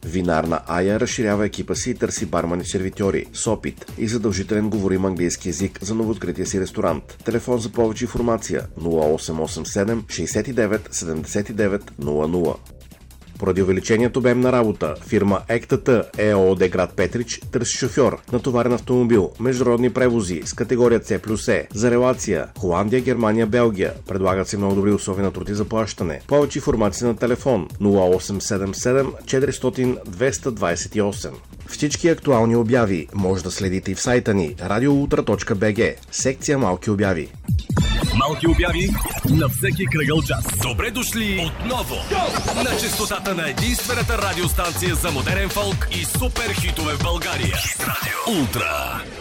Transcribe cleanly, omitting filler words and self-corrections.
Винарна Ая разширява екипа си и търси бармани сервитьори с опит и задължителен говорим английски език за новооткрития си ресторант. Телефон за повече информация 0887 69 79 00. Поради увеличеният обем на работа, фирма ЕКТТ ЕООД град Петрич търси шофьор, натоварен автомобил, международни превози с категория C+E за релация Холандия, Германия, Белгия. Предлагат се много добри условия на труд и заплащане. Повече информация на телефон 0877 400 228. Всички актуални обяви може да следите и в сайта ни radioultra.bg, секция Малки обяви. Малки обяви на всеки кръгъл час. Добре дошли отново на честотата на единствената радиостанция за модерен фолк и супер хитове в България. Ултра.